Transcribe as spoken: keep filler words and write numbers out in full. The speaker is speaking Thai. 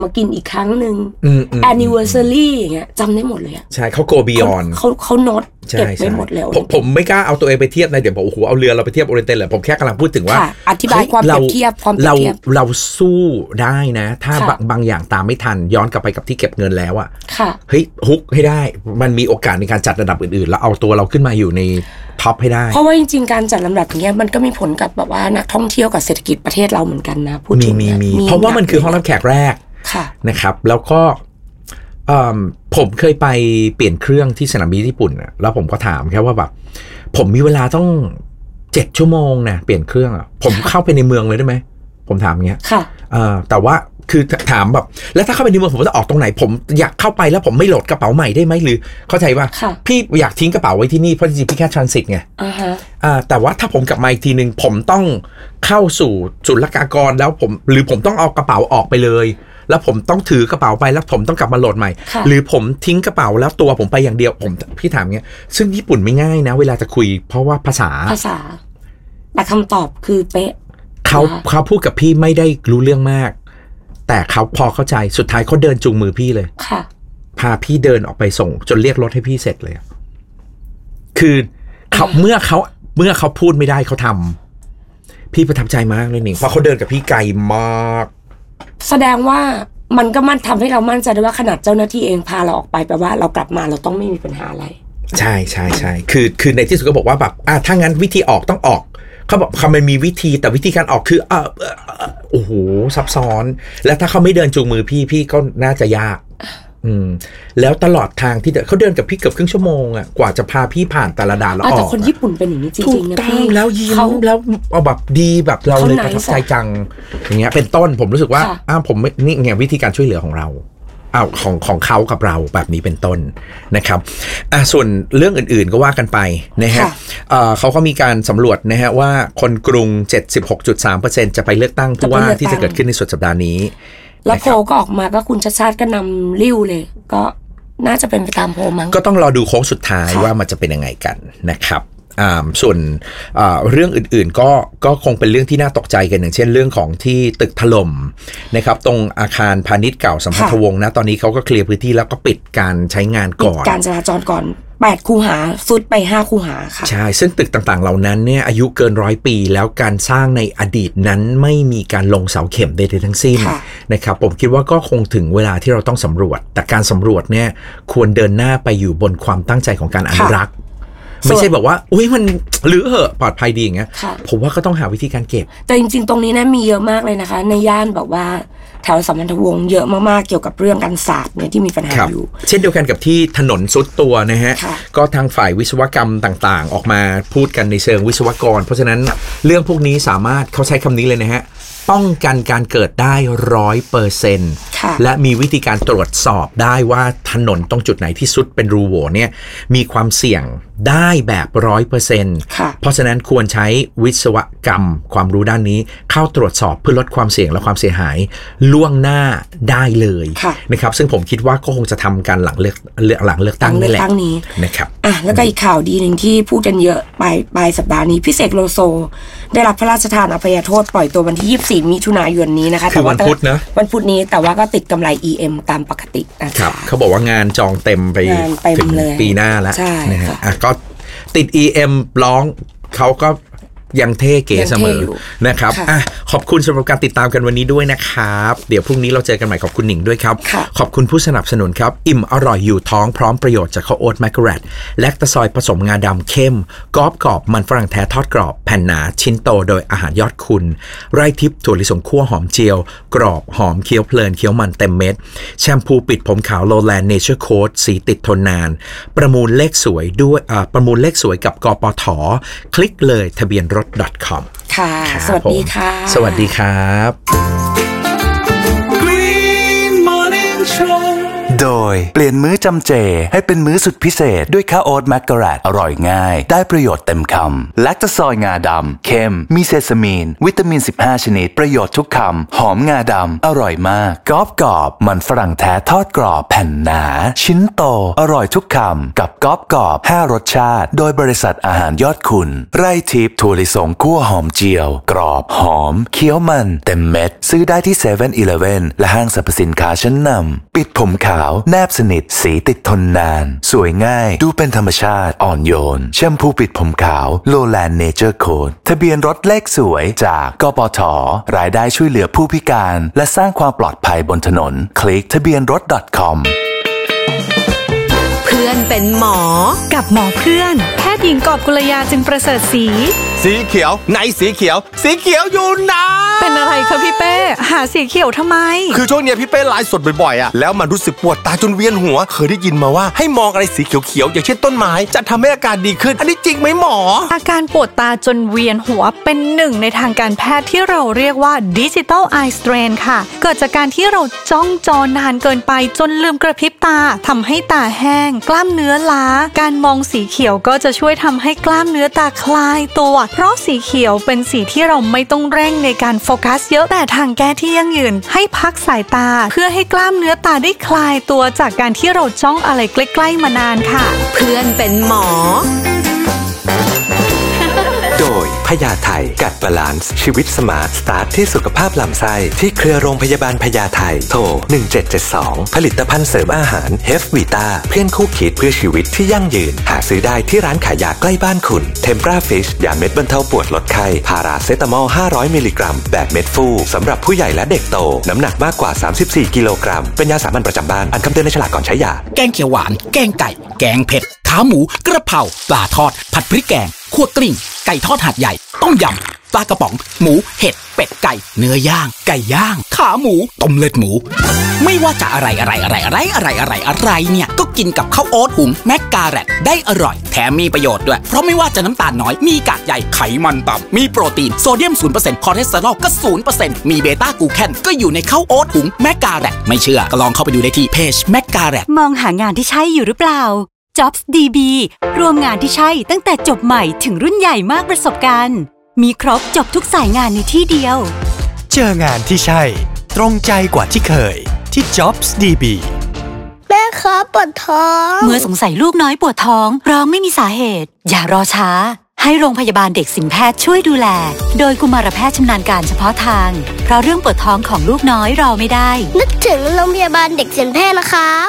มากินอีกครั้งหนึ่ง anniversary อย่างเงี้ยจำได้หมดเลยอ่ะใช่เขา go beyond เขาเขาโน้ตเก็บไว้หมดแล้วผมผมไม่กล้าเอาตัวเองไปเทียบนะเดี๋ยวบอกโอ้โหเอาเรือเราไปเทียบโอเรนเตนเลยผมแค่กำลังพูดถึงว่าอธิบายความเปรียบเทียบความเปรียบเทียบเราสู้ได้นะถ้าบางบางอย่างตามไม่ทันย้อนกลับไปกับที่เก็บเงินแล้วอ่ะเฮ้ยฮุกให้ได้มันมีโอกาสในการจัดระดับอื่นๆแล้วเอาตัวเราขึ้นมาอยู่ในท็อปให้ได้เพราะว่าจริงๆการจัดลำดับอย่างเงี้ยมันก็มีผลกับแบบว่านักท่องเที่ยวกับเศรษฐกิจประเทศเราเหมือนกันนะพูดถึงมีเพราะว่ามันคือห้องรับแขกแรกนะครับแล้วก็ผมเคยไปเปลี่ยนเครื่องที่สนามบินญี่ปุ่นนะแล้วผมก็ถามแค่ว่าแบบผมมีเวลาต้องเจ็ดชั่วโมงนะเปลี่ยนเครื่องอ่ะผมเข้าไปในเมืองเลยได้ไหมผมถามอย่างเงี้ยค่ะแต่ว่าคือถามแบบแล้วถ้าเข้าไปในเมืองผมจะออกตรงไหนผมอยากเข้าไปแล้วผมไม่โหลดกระเป๋าใหม่ได้ไหมหรือเข้าใจว่าพี่อยากทิ้งกระเป๋าไว้ที่นี่เพราะจริงๆพี่แค่ทรานสิตไงแต่ว่าถ้าผมกลับมาอีกทีนึงผมต้องเข้าสู่ศุลกากรแล้วผมหรือผมต้องเอากระเป๋าออกไปเลยแล้วผมต้องถือกระเป๋าไปแล้วผมต้องกลับมาโหลดใหม่หรือผมทิ้งกระเป๋าแล้วตัวผมไปอย่างเดียวผมพี่ถามเงี้ยซึ่งญี่ปุ่นไม่ง่ายนะเวลาจะคุยเพราะว่าภาษาภาษาแต่คำตอบคือเป๊ะเขาเขาพูดกับพี่ไม่ได้รู้เรื่องมากแต่เขาพอเข้าใจสุดท้ายเขาเดินจูงมือพี่เลยค่ะพาพี่เดินออกไปส่งจนเรียกรถให้พี่เสร็จเลยคือเขาเมื่อเขาเมื่อเขาพูดไม่ได้เขาทำพี่ประทับใจมากเลยนี่เพราะเขาเดินกับพี่ไกลมากแสดงว่ามันก็มั่นทำให้เรามั่นใจได้ว่าขนาดเจ้าหน้าที่เองพาเราออกไปแปลว่าเรากลับมาเราต้องไม่มีปัญหาอะไรใช่ใช่ใช่คือคือในที่สุดก็บอกว่าแบบอ่ะถ้างั้นวิธีออกต้องออกเขาบอกเขาไม่มีวิธีแต่วิธีการออกคือเออโอ้โหซับซ้อนแล้วถ้าเขาไม่เดินจูงมือพี่พี่ก็น่าจะยากอืมแล้วตลอดทางที่เขาเดินกับพี่เกือบครึ่งชั่วโมงอ่ะกว่าจะพาพี่ผ่านแต่ละด่านแล้วออกแต่คนญี่ปุ่นเป็นอย่างนี้จริงๆนะพี่แล้วยิ้มแล้วเอาแบบดีแบบเราเลยประทับใจจังอย่างเงี้ยเป็นต้นผมรู้สึกว่าอ้าวผมนี่ไงวิธีการช่วยเหลือของเราอ้าวของของเขากับเราแบบนี้เป็นต้นนะครับอ่ะส่วนเรื่องอื่นๆก็ว่ากันไปนะฮะเอ่อเขาก็มีการสำรวจนะฮะว่าคนกรุง เจ็ดสิบหกจุดสามเปอร์เซ็นต์ จะไปเลือกตั้งผู้ว่าที่จะเกิดขึ้นในสุดสัปดาห์นี้แล้วโพลก็ออกมาก็คุณชัชชาติก็นำริ้วเลยก็น่าจะเป็นไปตามโพลมั้งก็ต้องรอดูโค้งสุดท้ายว่ามันจะเป็นยังไงกันนะครับส่วนเรื่องอื่นๆก็ก็คงเป็นเรื่องที่น่าตกใจกันอย่างเช่นเรื่องของที่ตึกถล่มนะครับตรงอาคารพาณิชย์เก่าสัมพันธวงศ์นะตอนนี้เขาก็เคลียร์พื้นที่แล้วก็ปิดการใช้งานก่อนการจราจรก่อนแปดคูหาสุดไปห้าคูหาค่ะใช่ซึ่งตึกต่างๆเหล่านั้นเนี่ยอายุเกินร้อยปีแล้วการสร้างในอดีตนั้นไม่มีการลงเสาเข็มใดๆทั้งสิ้นนะครับผมคิดว่าก็คงถึงเวลาที่เราต้องสำรวจแต่การสำรวจเนี่ยควรเดินหน้าไปอยู่บนความตั้งใจของการอนุรักษ์ไม่ใช่บอกว่าอุ้ยมันหรือเหอะปลอดภัยดีอย่างเงี้ยผมว่าก็ต้องหาวิธีการเก็บแต่จริงๆตรงนี้นะมีเยอะมากเลยนะคะในย่านแบบว่าแถวสัมพันธวงศ์เยอะมากๆเกี่ยวกับเรื่องการสาดเนี่ยที่มีปัญหาอยู่เช่นเดียวกันกับที่ถนนซุดตัวนะฮะก็ทางฝ่ายวิศวกรรมต่างๆออกมาพูดกันในเชิงวิศวกรเพราะฉะนั้นเรื่องพวกนี้สามารถเขาใช้คำนี้เลยนะฮะป้องกันการเกิดได้ร้อยเปอร์เซ็นต์และมีวิธีการตรวจสอบได้ว่าถนนตรงจุดไหนที่ซุดเป็นรูโหว่เนี่ยมีความเสี่ยงได้แบบร้อยเปอร์เซ็นต์เพราะฉะนั้นควรใช้วิศวกรรมความรู้ด้านนี้เข้าตรวจสอบเพื่อลดความเสี่ยงและความเสียหายล่วงหน้าได้เลยนะครับซึ่งผมคิดว่าก็คงจะทำกันหลังเลือกหลังเลือกตั้งนี่แหละนะครับอ่ะแล้วก็อีกข่าวดีหนึ่งที่พูดกันเยอะปลายปลายสัปดาห์นี้พี่เสกโลโซได้รับพระราชทานอภัยโทษปล่อยตัววันที่ยี่สิบสี่มิถุนายนนี้นะคะคือวันพุธนะวันพุธนี้แต่ว่าก็ติดกำไร อี เอ็ม ตามปกตินะครับเขาบอกว่างานจองเต็มไปถึงปีหน้าแล้วนะฮะอ่ะก็ติด อี เอ็ม ร้องเขาก็ยังเท่เก๋เสมอนะครับอ่ะขอบคุณสำหรับการติดตามกันวันนี้ด้วยนะครับเดี๋ยวพรุ่งนี้เราเจอกันใหม่ขอบคุณหนิงด้วยครับขอบคุณผู้สนับสนุนครับอิ่มอร่อยอยู่ท้องพร้อมประโยชน์จากข้าวโอ๊ตแมคกะแรตแลคตาซอยผสมงาดำเข้มกรอบกรอบมันฝรั่งแท้ทอดกรอบแผ่นหนาชิ้นโตโดยอาหารยอดคุณไร่ทิพย์ถั่วลิสงคั่วหอมเจียวกรอบหอมเคี้ยวเพลินเคี้ยวมันเต็มเม็ดแชมพูปิดผมขาวโลแลนด์เนเจอร์โค้ดสีติดทนนานประมูลเลขสวยด้วยประมูลเลขสวยกับกปท.คลิกเลยทะเบียนรถ .com ค่ะสวัสดีค่ะสวัสดีครับ Green Morning Show โดยเปลี่ยนมื้อจำเจให้เป็นมื้อสุดพิเศษด้วยข้าวโอ๊ตแมกกะแรตอร่อยง่ายได้ประโยชน์เต็มคำแลคโตซอยงาดำเค็มมีเซซามีนวิตามินสิบห้าชนิดประโยชน์ทุกคำหอมงาดำอร่อยมากกรอบกรอบมันฝรั่งแท้ทอดกรอบแผ่นหนาชิ้นโตอร่อยทุกคำกับกรอบกรอบห้ารสชาติโดยบริษัทอาหารยอดคุณไร่ทิพย์ถั่วลิสงคั่วหอมเจียวกรอบหอมเคี้ยวมันเต็มเม็ดซื้อได้ที่เซเว่นอีเลฟเว่นและห้างสรรพสินค้าชั้นนำปิดผมขาวแนบสนิทสีติดทนนานสวยง่ายดูเป็นธรรมชาติอ่อนโยนแชมพูปิดผมขาวโลแลนด์เนเจอร์โค้ดทะเบียนรถเลขสวยจากกปท.รายได้ช่วยเหลือผู้พิการและสร้างความปลอดภัยบนถนนคลิกทะเบียนรถ .com เพื่อนเป็นหมอกับหมอเพื่อนแพทย์หญิงกอบกุลยาจึงประเสริฐศรีสีเขียวไหนสีเขียวสีเขียวอยู่ไหนเป็นอะไรคะพี่เป้หาสีเขียวทำไมคือช่วงนี้พี่เป้ไลฟ์สดบ่อยๆอ่ะแล้วมันรู้สึกปวดตาจนเวียนหัวเคยได้ยินมาว่าให้มองอะไรสีเขียวๆอย่างเช่นต้นไม้จะทำให้อาการดีขึ้นอันนี้จริงไหมหมออาการปวดตาจนเวียนหัวเป็นหนึ่งในทางการแพทย์ที่เราเรียกว่า Digital Eye Strain ค่ะเกิดจากการที่เราจ้องจอนานเกินไปจนลืมกระพริบตาทำให้ตาแห้งกล้ามเนื้อล้าการมองสีเขียวก็จะช่วยทำให้กล้ามเนื้อตาคลายตัวเพราะสีเขียวเป็นสีที่เราไม่ต้องเร่งในการโฟกัสเยอะแต่ทางแก้ที่ยั่งยืนให้พักสายตาเพื่อให้กล้ามเนื้อตาได้คลายตัวจากการที่เราจ้องอะไรใกล้ๆมานานค่ะเพื่อนเป็นหมอโดยพญาไทกัดบาลานซ์ชีวิตสมาร์ทสตาร์ทที่สุขภาพลำไส้ที่เครือโรงพยาบาลพญาไทโทรหนึ่งเจ็ดเจ็ดสองผลิตภัณฑ์เสริมอาหารเฮฟวีต้าเพื่อนคู่คิดเพื่อชีวิตที่ยั่งยืนหาซื้อได้ที่ร้านขายยาใกล้บ้านคุณเทมปราฟิชยาเม็ดบรรเทาปวดลดไข้พาราเซตามอลห้าร้อยมิลลิกรัมแบบเม็ดฟูสำหรับผู้ใหญ่และเด็กโตน้ำหนักมากกว่าสามสิบสี่กิโลกรัมเป็นยาสามัญประจำบ้านอ่านคำเตือนในฉลากก่อนใช้ยาแกงเขียวหวานแกงไก่แกงเผ็ดขาหมูกระเพราปลาทอดผัดพริกแกงคั่วกลิ้งไก่ทอดหาดใหญ่ต้มยำปลากระป๋องหมูเห็ดเป็ดไก่เนื้อย่างไก่ย่างขาหมูต้มเลือดหมูไม่ว่าจะอะไรอะไรอะไรอะไรอะไรอะไรอะไรเนี่ยก็กินกับข้าวโอ๊ตหุงแมกกาแรตได้อร่อยแถมมีประโยชน์ด้วยเพราะไม่ว่าจะน้ำตาลน้อยมีกากใยไขมันต่ำมีโปรตีนโซเดียม ศูนย์เปอร์เซ็นต์ คอเลสเตอรอลก็ ศูนย์เปอร์เซ็นต์ มีเบต้ากลูแคนก็อยู่ในข้าวโอ๊ตหุงแมกกาแรตไม่เชื่อก็ลองเข้าไปดูได้ที่เพจแมกกาแรตมองหางานที่ใช่อยู่หรือเปล่า Jobs ดี บี รวมงานที่ใช่ตั้งแต่จบใหม่ถึงรุ่นใหญ่มากประสบการณ์มีครบจบทุกสายงานในที่เดียวเจองานที่ใช่ตรงใจกว่าที่เคยที่ Jobs ดี บีแม่ครับปวดท้องเมื่อสงสัยลูกน้อยปวดท้องร้องไม่มีสาเหตุอย่ารอช้าให้โรงพยาบาลเด็กสินแพทย์ช่วยดูแลโดยกุมารแพทย์ชำนาญการเฉพาะทางเพราะเรื่องปวดท้องของลูกน้อยรอไม่ได้นึกถึงโรงพยาบาลเด็กสินแพทย์นะครับ